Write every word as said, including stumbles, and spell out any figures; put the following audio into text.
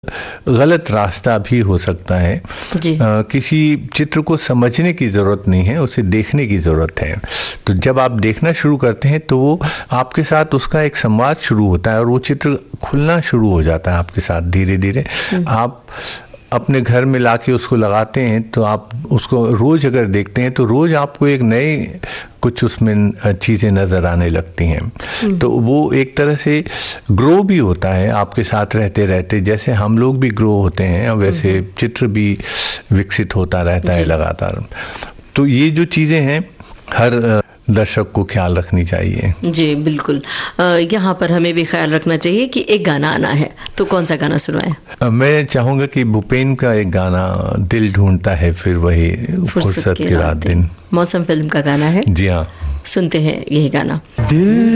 गलत रास्ता भी हो सकता है। जी। आ, किसी चित्र को समझने की ज़रूरत नहीं है, उसे देखने की ज़रूरत है। तो जब आप देखना शुरू करते हैं तो वो आपके साथ उसका एक संवाद शुरू होता है और वो चित्र खुलना शुरू हो जाता है आपके साथ धीरे धीरे। आप अपने घर में लाके उसको लगाते हैं तो आप उसको रोज़ अगर देखते हैं तो रोज़ आपको एक नए कुछ उसमें चीज़ें नज़र आने लगती हैं। तो वो एक तरह से ग्रो भी होता है आपके साथ रहते रहते, जैसे हम लोग भी ग्रो होते हैं वैसे चित्र भी विकसित होता रहता है लगातार। तो ये जो चीज़ें हैं हर दर्शक को ख्याल रखनी चाहिए। जी बिल्कुल। यहाँ पर हमें भी ख्याल रखना चाहिए कि एक गाना आना है, तो कौन सा गाना सुनवाएं? मैं चाहूँगा कि भूपेन का एक गाना दिल ढूंढता है फिर वही फुर्सत की रात दिन, मौसम फिल्म का गाना है। जी हाँ, सुनते हैं यही गाना।